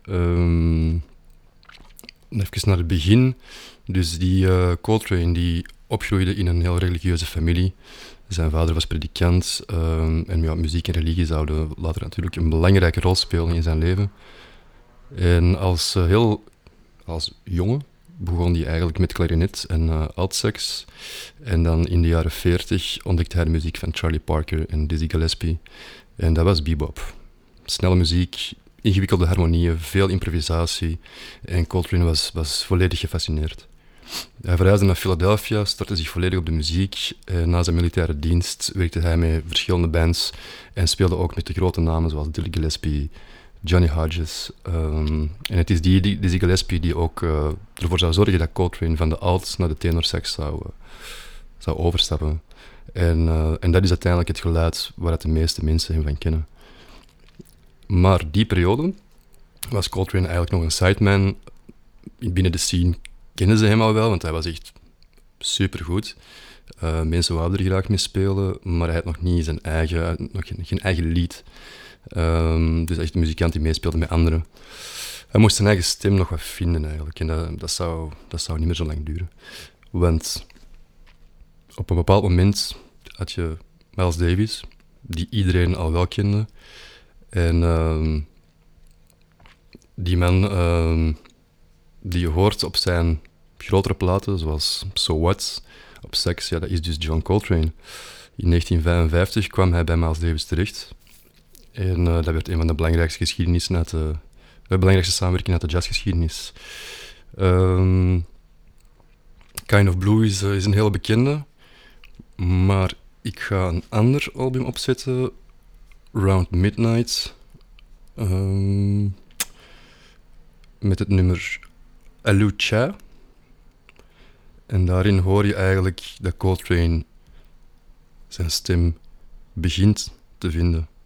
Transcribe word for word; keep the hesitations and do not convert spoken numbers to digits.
Um, even naar het begin. Dus die uh, Coltrane die opgroeide in een heel religieuze familie. Zijn vader was predikant um, en ja, muziek en religie zouden later natuurlijk een belangrijke rol spelen in zijn leven. En als, uh, heel, als jongen begon hij eigenlijk met klarinet en uh, altsax. En dan in de jaren veertig ontdekte hij de muziek van Charlie Parker en Dizzy Gillespie. En dat was bebop. Snelle muziek, ingewikkelde harmonieën, veel improvisatie. En Coltrane was, was volledig gefascineerd. Hij verhuisde naar Philadelphia, startte zich volledig op de muziek. En na zijn militaire dienst werkte hij met verschillende bands en speelde ook met de grote namen zoals Dizzy Gillespie, Johnny Hodges. Um, en het is die, die Dizzy Gillespie die ook uh, ervoor zou zorgen dat Coltrane van de alt naar de tenorsax zou, uh, zou overstappen. En, uh, en dat is uiteindelijk het geluid waar de meeste mensen hem van kennen. Maar die periode was Coltrane eigenlijk nog een sideman. Binnen de scene kennen ze hem al wel, want hij was echt supergoed. Uh, mensen wouden er graag mee spelen, maar hij had nog niet zijn eigen, nog geen, geen eigen lied. Um, dus echt een muzikant die meespeelde met anderen. Hij moest zijn eigen stem nog wat vinden eigenlijk. En dat, dat, zou, dat zou niet meer zo lang duren. Want op een bepaald moment had je Miles Davis, die iedereen al wel kende. En um, die man um, die je hoort op zijn grotere platen, zoals So What, op sax, ja, dat is dus John Coltrane. In negentien vijfenvijftig kwam hij bij Miles Davis terecht. En uh, dat werd een van de belangrijkste geschiedenissen uit de, de belangrijkste samenwerking uit de jazzgeschiedenis. Um, Kind of Blue is, uh, is een hele bekende, maar ik ga een ander album opzetten, Round Midnight, um, met het nummer Alucha. En daarin hoor je eigenlijk dat Coltrane zijn stem begint te vinden.